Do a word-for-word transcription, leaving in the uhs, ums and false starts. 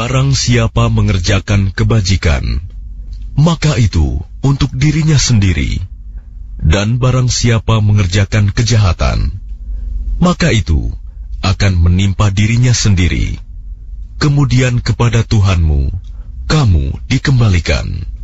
Barang siapa mengerjakan kebajikan, maka itu untuk dirinya sendiri. Dan barang siapa mengerjakan kejahatan, maka itu akan menimpa dirinya sendiri. Kemudian kepada Tuhanmu kamu dikembalikan.